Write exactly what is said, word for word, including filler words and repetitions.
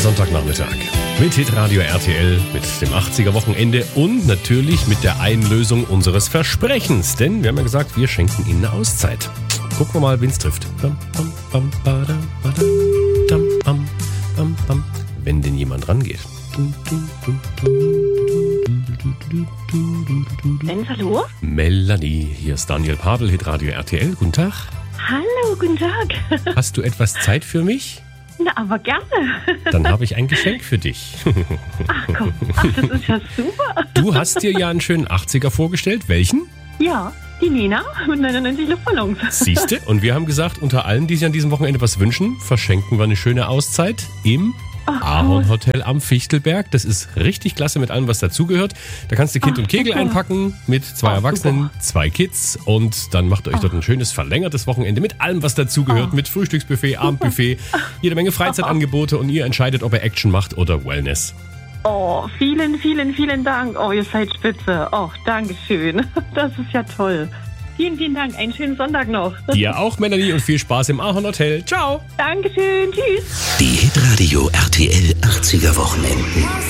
Sonntagnachmittag mit Hitradio R T L, mit dem achtziger-Wochenende und natürlich mit der Einlösung unseres Versprechens. Denn wir haben ja gesagt, wir schenken Ihnen eine Auszeit. Gucken wir mal, wen es trifft. Wenn denn jemand rangeht. Mensch, hallo? Melanie, hier ist Daniel Pavel, Hitradio R T L. Guten Tag. Hallo, guten Tag. Hast du etwas Zeit für mich? Na, aber gerne. Dann habe ich ein Geschenk für dich. Ach komm, ach, das ist ja super. Du hast dir ja einen schönen achtziger vorgestellt. Welchen? Ja, die Nina mit neunundneunzig Luftballons. Siehste? Und wir haben gesagt, unter allen, die sich an diesem Wochenende was wünschen, verschenken wir eine schöne Auszeit im Ahorn Hotel am Fichtelberg. Das ist richtig klasse mit allem, was dazugehört. Da kannst du Kind Ach, und Kegel super. einpacken mit zwei Ach, Erwachsenen, super. zwei Kids und dann macht euch dort ein schönes verlängertes Wochenende mit allem, was dazugehört, Oh. mit Frühstücksbuffet, Abendbuffet, jede Menge Freizeitangebote und ihr entscheidet, ob ihr Action macht oder Wellness. Oh, vielen, vielen, vielen Dank. Oh, ihr seid spitze. Oh, danke schön. Das ist ja toll. Vielen, vielen Dank. Einen schönen Sonntag noch. Dir auch, Melanie, und viel Spaß im Ahorn Hotel. Ciao! Dankeschön. Tschüss. Die Hitradio R T L achtziger Wochenenden.